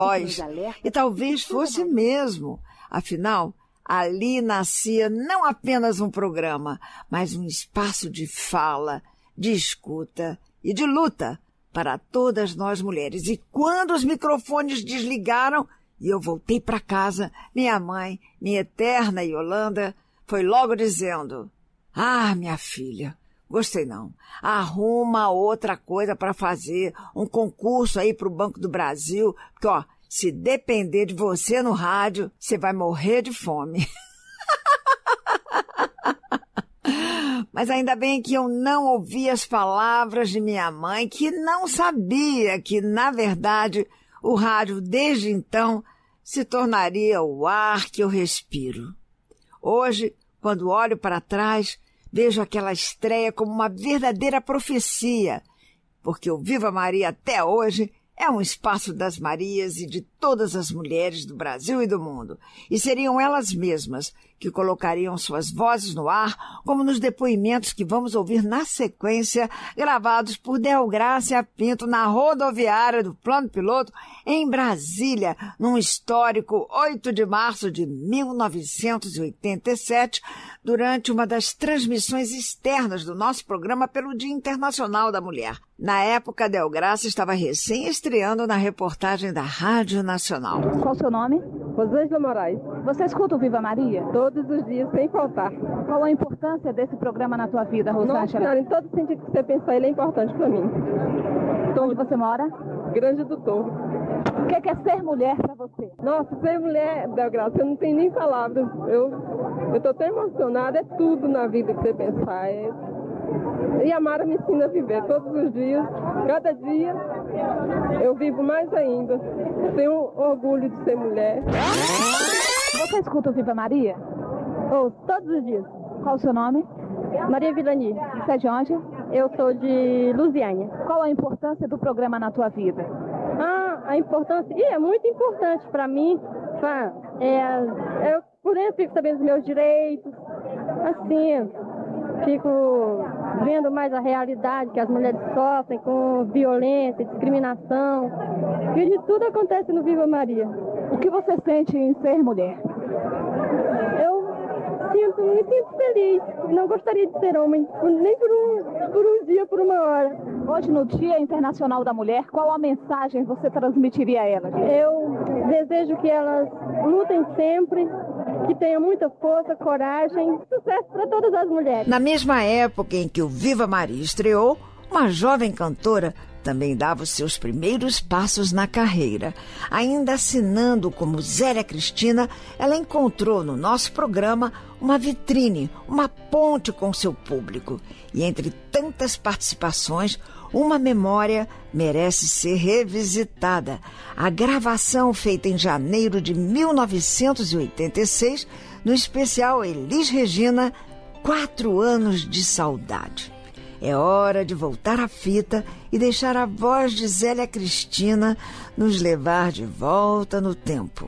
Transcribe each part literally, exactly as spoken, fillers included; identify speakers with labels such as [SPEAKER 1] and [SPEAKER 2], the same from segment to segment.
[SPEAKER 1] voz. E talvez fosse mesmo. Afinal, ali nascia não apenas um programa, mas um espaço de fala, de escuta e de luta para todas nós mulheres. E quando os microfones desligaram e eu voltei para casa, minha mãe, minha eterna Yolanda, foi logo dizendo: ah, minha filha, gostei não. Arruma outra coisa para fazer, um concurso aí para o Banco do Brasil, porque, ó, se depender de você no rádio, você vai morrer de fome. Mas ainda bem que eu não ouvi as palavras de minha mãe, que não sabia que, na verdade, o rádio, desde então, se tornaria o ar que eu respiro. Hoje, quando olho para trás, vejo aquela estreia como uma verdadeira profecia, porque o Viva Maria até hoje é um espaço das Marias e de todas as mulheres do Brasil e do mundo. E seriam elas mesmas que colocariam suas vozes no ar, como nos depoimentos que vamos ouvir na sequência, gravados por Delgrácia Pinto na rodoviária do Plano Piloto, em Brasília, num histórico oito de março de mil novecentos e oitenta e sete, durante uma das transmissões externas do nosso programa pelo Dia Internacional da Mulher. Na época, Delgrácia estava recém-estreando na reportagem da Rádio Nacional.
[SPEAKER 2] Qual o seu nome?
[SPEAKER 3] Rosângela Moraes.
[SPEAKER 2] Você escuta o Viva Maria?
[SPEAKER 3] Todos os dias, sem faltar.
[SPEAKER 2] Qual a importância desse programa na tua vida, Rosângela?
[SPEAKER 3] Nossa senhora, em todo sentido que você pensar, ele é importante para mim.
[SPEAKER 2] Onde você mora?
[SPEAKER 3] Grande do Torro.
[SPEAKER 2] O que é ser mulher para você?
[SPEAKER 3] Nossa, ser mulher, Delgrácia, eu não tenho nem palavras. Eu estou tão emocionada, é tudo na vida que você pensar. É... E a Mara me ensina a viver todos os dias. Cada dia eu vivo mais ainda. Tenho orgulho de ser mulher.
[SPEAKER 2] Você escuta o Viva Maria?
[SPEAKER 3] Oh, todos os dias.
[SPEAKER 2] Qual o seu nome?
[SPEAKER 3] Maria Vilani.
[SPEAKER 2] Você é de onde?
[SPEAKER 3] Eu sou de Lusiânia.
[SPEAKER 2] Qual a importância do programa na tua vida?
[SPEAKER 3] Ah, a importância... E é muito importante para mim. É, eu, por exemplo, fico sabendo dos meus direitos. Assim, fico vendo mais a realidade que as mulheres sofrem com violência, discriminação. E de tudo acontece no Viva Maria.
[SPEAKER 2] O que você sente em ser mulher?
[SPEAKER 3] Eu sinto, me sinto feliz. Não gostaria de ser homem, nem por um, por um dia, por uma hora.
[SPEAKER 2] Hoje, no Dia Internacional da Mulher, qual a mensagem você transmitiria a elas?
[SPEAKER 3] Eu desejo que elas lutem sempre, que tenham muita força, coragem, sucesso para todas as mulheres.
[SPEAKER 1] Na mesma época em que o Viva Maria estreou, uma jovem cantora também dava os seus primeiros passos na carreira. Ainda assinando como Zélia Cristina, ela encontrou no nosso programa uma vitrine, uma ponte com seu público. E entre tantas participações, uma memória merece ser revisitada. A gravação feita em janeiro de mil novecentos e oitenta e seis, no especial Elis Regina, Quatro Anos de Saudade. É hora de voltar à fita e deixar a voz de Zélia Cristina nos levar de volta no tempo.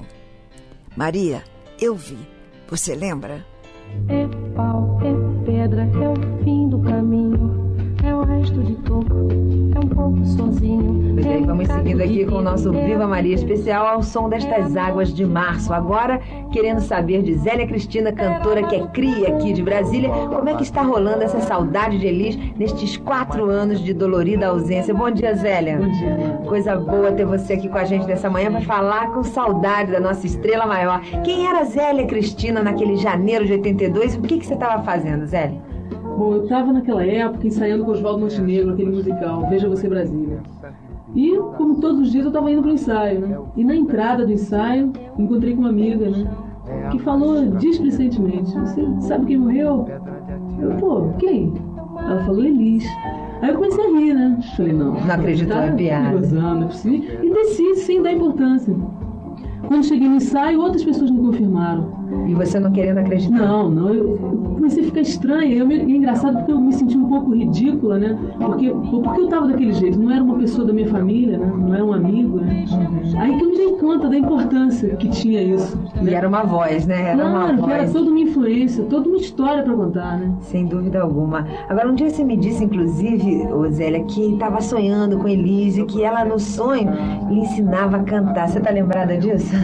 [SPEAKER 1] Maria, eu vi. Você lembra?
[SPEAKER 4] É pau, é pedra, é o fim do caminho, é o resto de toco, é um pouco sozinho.
[SPEAKER 5] Pois é, vamos seguindo aqui com o nosso Viva Maria especial ao som destas águas de março. Agora, querendo saber de Zélia Cristina, cantora que é cria aqui de Brasília, como é que está rolando essa saudade de Elis nestes quatro anos de dolorida ausência. Bom dia, Zélia.
[SPEAKER 6] Bom dia.
[SPEAKER 5] Coisa boa ter você aqui com a gente nessa manhã para falar com saudade da nossa estrela maior. Quem era Zélia Cristina naquele janeiro de oitenta e dois e o que, que você estava fazendo, Zélia?
[SPEAKER 6] Bom, eu estava naquela época ensaiando com Oswaldo Montenegro, aquele musical, Veja Você Brasília. E, como todos os dias, eu estava indo para o ensaio, né? E na entrada do ensaio, encontrei com uma amiga, né? Que falou displicentemente: você sabe quem morreu? Eu, pô, quem? Ela falou: Elis. Aí eu comecei a rir, né? Falei: não,
[SPEAKER 5] não acredito na piada.
[SPEAKER 6] Gozando, e desci sem dar importância. Quando cheguei no ensaio, outras pessoas me confirmaram.
[SPEAKER 5] E você não querendo acreditar?
[SPEAKER 6] Não, não. Eu comecei a ficar estranha. Eu me, e é engraçado porque eu me senti um pouco ridícula, né? Porque, porque eu estava daquele jeito. Não era uma pessoa da minha família, né? Não era um amigo, né? Aí que eu me dei conta da importância que tinha isso. Né?
[SPEAKER 5] E era uma voz, né? Era
[SPEAKER 6] claro,
[SPEAKER 5] uma voz.
[SPEAKER 6] Era toda uma influência, toda uma história para contar, né?
[SPEAKER 5] Sem dúvida alguma. Agora, um dia você me disse, inclusive, ô Zélia, que estava sonhando com Elise, que ela, no sonho, lhe ensinava a cantar. Você tá lembrada disso?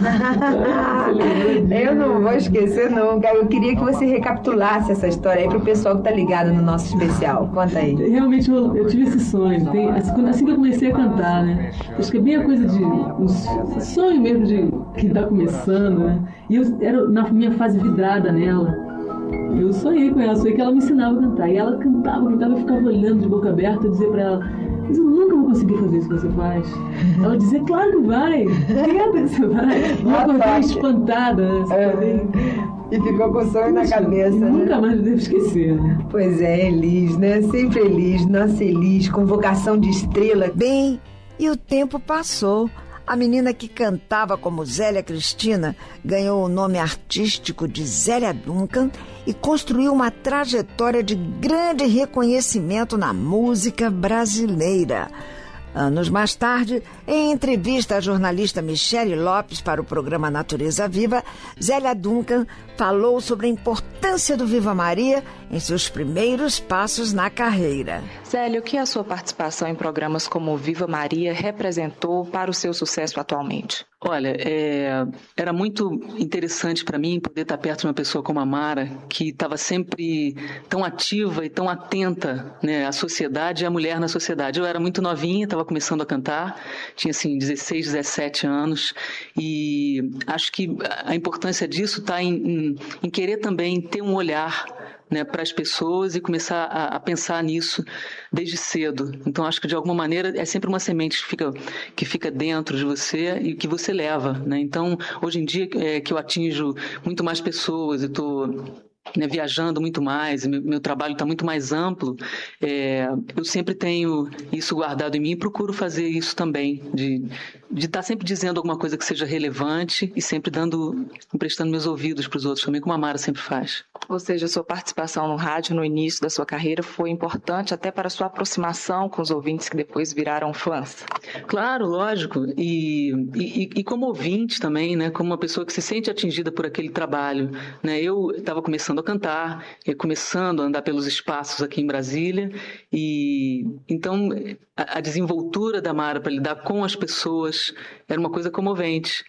[SPEAKER 5] Eu não vou esquecer nunca. Eu queria que você recapitulasse essa história aí pro pessoal que tá ligado no nosso especial. Conta aí.
[SPEAKER 6] Realmente, eu, eu tive esse sonho. Tem, assim, assim que eu comecei a cantar, né? Acho que é bem a coisa de... Um sonho mesmo de que tá começando, né? E eu era na minha fase vidrada nela. Eu sonhei com ela, sonhei que ela me ensinava a cantar. E ela cantava, cantava, eu ficava olhando de boca aberta e dizia pra ela: mas eu nunca vou conseguir fazer isso que você faz. Ela dizia: claro que vai, tenta que você vai. Uma coisa espantada, né?
[SPEAKER 5] É. E ficou com o sonho na cabeça, né?
[SPEAKER 6] Nunca mais devo esquecer, né?
[SPEAKER 5] Pois é, Elis, né? Sempre Elis, nossa Elis, com vocação de estrela.
[SPEAKER 1] Bem, e o tempo passou. A menina que cantava como Zélia Cristina ganhou o nome artístico de Zélia Duncan e construiu uma trajetória de grande reconhecimento na música brasileira. Anos mais tarde, em entrevista à jornalista Michele Lopes para o programa Natureza Viva, Zélia Duncan falou sobre a importância do Viva Maria em seus primeiros passos na carreira.
[SPEAKER 7] Zélia, o que a sua participação em programas como Viva Maria representou para o seu sucesso atualmente?
[SPEAKER 8] Olha, é, era muito interessante para mim poder estar perto de uma pessoa como a Mara, que estava sempre tão ativa e tão atenta, né, à sociedade e à mulher na sociedade. Eu era muito novinha, estava começando a cantar, tinha assim dezesseis, dezessete anos, e acho que a importância disso está em, em, em querer também ter um olhar, né, para as pessoas e começar a, a pensar nisso desde cedo. Então, acho que de alguma maneira é sempre uma semente que fica, que fica dentro de você e que você leva, né? Então, hoje em dia é, que eu atinjo muito mais pessoas e estou... Né, viajando muito mais, meu, meu trabalho está muito mais amplo, é, eu sempre tenho isso guardado em mim e procuro fazer isso também, de de estar sempre dizendo alguma coisa que seja relevante e sempre dando, emprestando meus ouvidos para os outros também, como a Mara sempre faz.
[SPEAKER 7] Ou seja, a sua participação no rádio no início da sua carreira foi importante até para a sua aproximação com os ouvintes que depois viraram fãs.
[SPEAKER 8] Claro, lógico, e, e, e como ouvinte também, né, como uma pessoa que se sente atingida por aquele trabalho, né, eu estava começando a cantar, começando a andar pelos espaços aqui em Brasília, e então a, a desenvoltura da Mara para lidar com as pessoas era uma coisa comovente,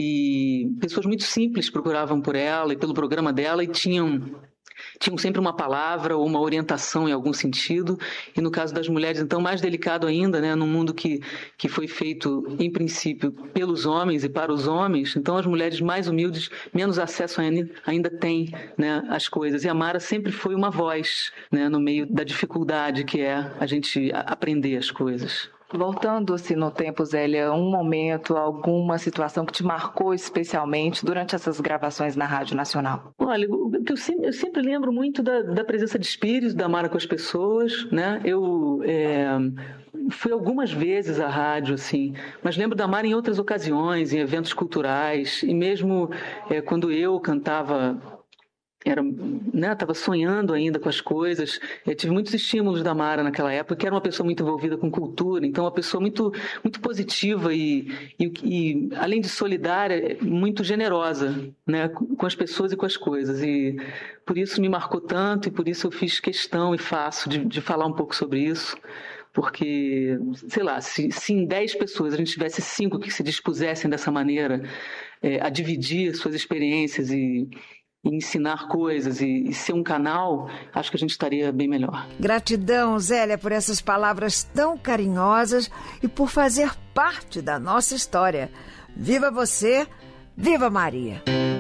[SPEAKER 8] e pessoas muito simples procuravam por ela e pelo programa dela e tinham tinham sempre uma palavra ou uma orientação em algum sentido, e no caso das mulheres, então, mais delicado ainda, né, num mundo que, que foi feito, em princípio, pelos homens e para os homens, então as mulheres mais humildes, menos acesso ainda, ainda têm, né, às coisas, e a Mara sempre foi uma voz, né, no meio da dificuldade que é a gente aprender as coisas.
[SPEAKER 7] Voltando-se no tempo, Zélia, um momento, alguma situação que te marcou especialmente durante essas gravações na Rádio Nacional?
[SPEAKER 8] Olha, eu sempre, eu sempre lembro muito da, da presença de espírito da Mara com as pessoas, né? Eu é, fui algumas vezes à rádio, assim, mas lembro da Mara em outras ocasiões, em eventos culturais, e mesmo é, quando eu cantava... Era, né, estava sonhando ainda com as coisas. Eu tive muitos estímulos da Mara naquela época, que era uma pessoa muito envolvida com cultura, então uma pessoa muito, muito positiva e, e, e, além de solidária, muito generosa, né, com as pessoas e com as coisas. E por isso me marcou tanto, e por isso eu fiz questão e faço de, de falar um pouco sobre isso. Porque, sei lá, se, se em dez pessoas a gente tivesse cinco que se dispusessem dessa maneira é, a dividir suas experiências e E ensinar coisas e, e ser um canal, acho que a gente estaria bem melhor.
[SPEAKER 1] Gratidão, Zélia, por essas palavras tão carinhosas e por fazer parte da nossa história. Viva você, viva Maria!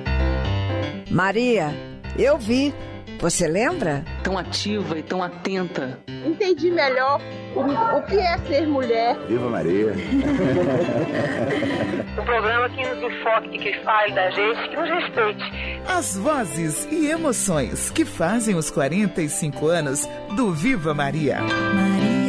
[SPEAKER 1] Maria, eu vi. Você lembra?
[SPEAKER 8] Tão ativa e tão atenta.
[SPEAKER 9] Entendi melhor o, o que é ser mulher.
[SPEAKER 10] Viva Maria!
[SPEAKER 11] Um programa que nos enfoque, que fale da gente, que nos respeite.
[SPEAKER 12] As vozes e emoções que fazem os quarenta e cinco anos do Viva Maria. Maria.